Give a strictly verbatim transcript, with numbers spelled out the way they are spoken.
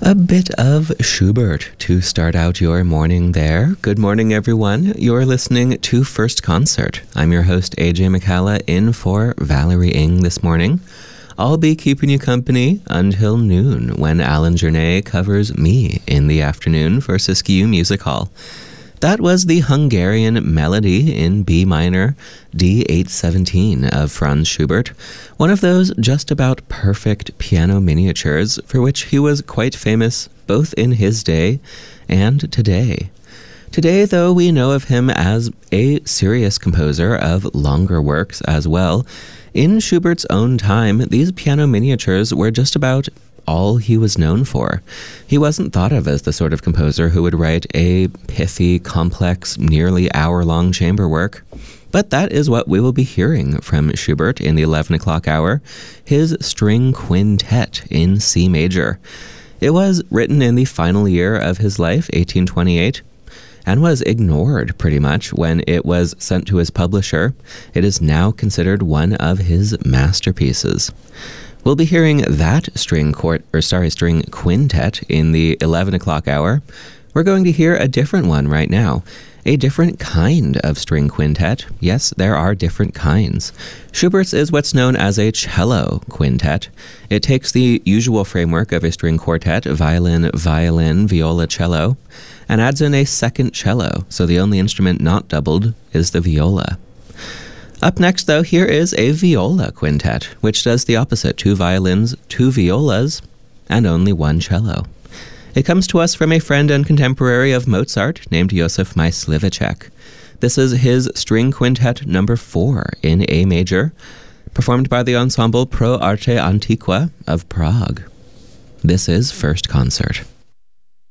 A bit of Schubert to start out your morning there. Good morning, everyone. You're listening to First Concert. I'm your host, A J McCalla, in for Valerie Ng this morning. I'll be keeping you company until noon when Alan Journet covers me in the afternoon for Siskiyou Music Hall. That was the Hungarian Melody in B minor, D eight seventeen of Franz Schubert, one of those just about perfect piano miniatures for which he was quite famous both in his day and today. Today, though, we know of him as a serious composer of longer works as well. In Schubert's own time, these piano miniatures were just about all he was known for. He wasn't thought of as the sort of composer who would write a pithy, complex, nearly hour-long chamber work. But that is what we will be hearing from Schubert in the eleven o'clock hour, his string quintet in C major. It was written in the final year of his life, eighteen twenty-eight, and was ignored pretty much when it was sent to his publisher. It is now considered one of his masterpieces. We'll be hearing that string quart, or sorry, string quintet in the eleven o'clock hour. We're going to hear a different one right now, a different kind of string quintet. Yes, there are different kinds. Schubert's is what's known as a cello quintet. It takes the usual framework of a string quartet, violin, violin, viola, cello, and adds in a second cello, so the only instrument not doubled is the viola. Up next, though, here is a viola quintet, which does the opposite, two violins, two violas, and only one cello. It comes to us from a friend and contemporary of Mozart named Josef Myslivacek. This is his string quintet number four in A major, performed by the ensemble Pro Arte Antiqua of Prague. This is First Concert.